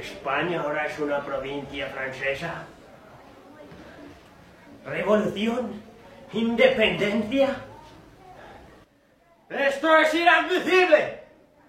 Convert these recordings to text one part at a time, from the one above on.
España ahora es una provincia francesa. Revolución, independencia. ¡Esto es inadmisible!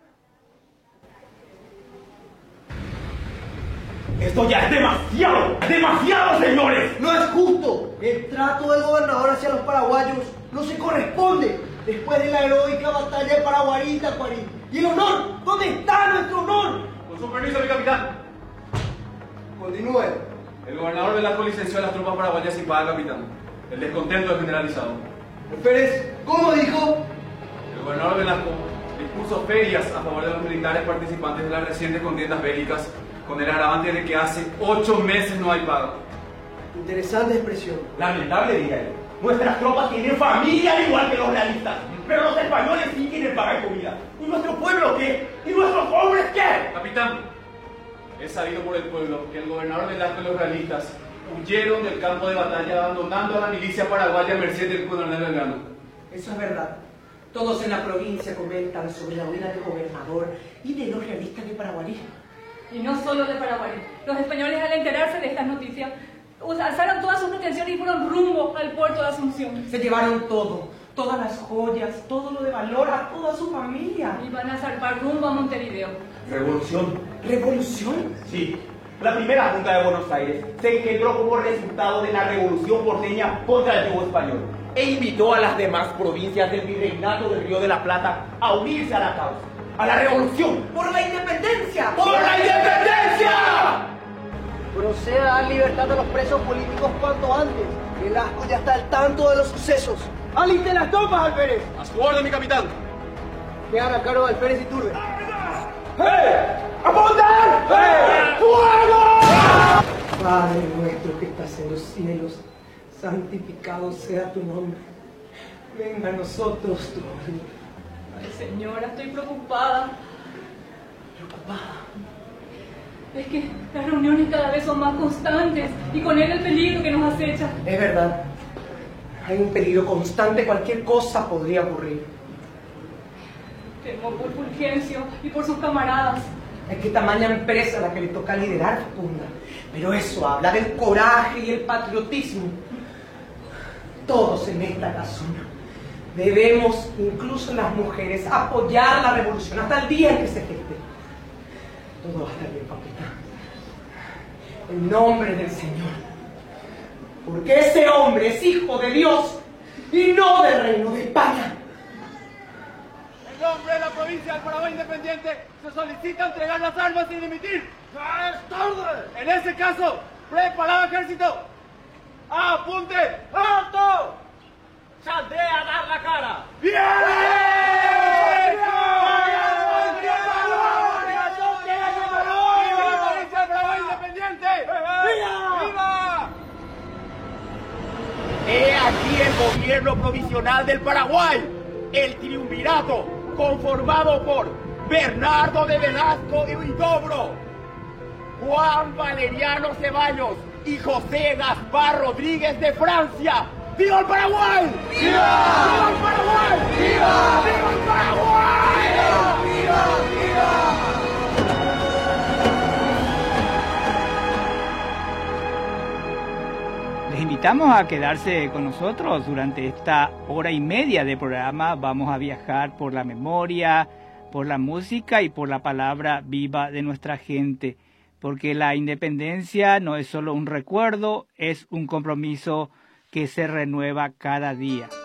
¡Esto ya es demasiado! ¡Demasiado, señores! No es justo. El trato del gobernador hacia los paraguayos no se corresponde después de la heroica batalla de Paraguarí y Tacuarí. ¿Y el honor? ¿Dónde está nuestro honor? Con su permiso, mi capitán. Continúe. El gobernador Velasco licenció a las tropas paraguayas sin paga, capitán. El descontento es generalizado. Pérez, ¿cómo dijo? El gobernador Velasco dispuso ferias a favor de los militares participantes de las recientes contiendas bélicas, con el agravante de que hace 8 meses no hay pago. Interesante expresión. Lamentable, diría él. Nuestras tropas tienen familia al igual que los realistas, pero los españoles sí tienen paga y comida. ¿Y nuestro pueblo qué? ¿Y nuestros hombres qué? Capitán, es sabido por el pueblo que el gobernador Velasco y los realistas huyeron del campo de batalla abandonando a la milicia paraguaya a merced del coronel Belgrano. Eso es verdad. Todos en la provincia comentan sobre la huida del gobernador y de los realistas de Paraguarí. Y no solo de Paraguay. Los españoles, al enterarse de estas noticias, alzaron todas sus pretensiones y fueron rumbo al puerto de Asunción. Se llevaron todo, todas las joyas, todo lo de valor, a toda su familia. Y van a zarpar rumbo a Montevideo. ¿Revolución? ¿Revolución? Sí. La primera Junta de Buenos Aires se engendró como resultado de la Revolución porteña contra el yugo español e invitó a las demás provincias del Virreinato del Río de la Plata a unirse a la causa, a la revolución. ¡Por la independencia! ¡Por la independencia! Proceda a dar libertad a los presos políticos cuanto antes. Velasco ya está al tanto de los sucesos. ¡Aliste las tropas, Alférez! A su orden, mi capitán. Quedan a cargo de Alférez y Turbe. ¡Apuntan! ¡Fuego! Padre nuestro que estás en los cielos, santificado sea tu nombre. Venga a nosotros tu reino. Ay, señora, estoy preocupada. ¿Preocupada? Es que las reuniones cada vez son más constantes y con él el peligro que nos acecha. Es verdad. Hay un peligro constante, cualquier cosa podría ocurrir. Temo por Fulgencio y por sus camaradas. Es que tamaña empresa la que le toca liderar, Funda. Pero eso habla del coraje y el patriotismo. Todos en esta razón debemos, incluso las mujeres, apoyar la revolución hasta el día en que se geste. Todo va a estar bien, papita. En nombre del Señor. Porque ese hombre es hijo de Dios y no del reino de España. En nombre de la provincia del Paraguay Independiente se solicita entregar las armas sin dimitir. ¡Ya es tarde! En ese caso, preparado ejército. ¡Apunte! ¡Alto! ¡Saldré a dar la cara! ¡Bien! He aquí el gobierno provisional del Paraguay, el triunvirato conformado por Bernardo de Velasco y Huidobro, Juan Valeriano Ceballos y José Gaspar Rodríguez de Francia. ¡Viva el Paraguay! ¡Viva! ¡Viva el Paraguay! ¡Viva! ¡Viva el Paraguay! ¡Viva! ¡Viva! ¡Viva! Les invitamos a quedarse con nosotros durante esta hora y media de programa. Vamos a viajar por la memoria, por la música y por la palabra viva de nuestra gente, porque la independencia no es solo un recuerdo, es un compromiso que se renueva cada día.